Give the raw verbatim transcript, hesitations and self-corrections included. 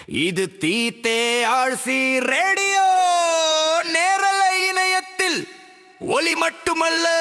இது தீத்தே ஆழ்சி ரேடியோ நேரலை இணையத்தில் ஒலி மட்டுமல்ல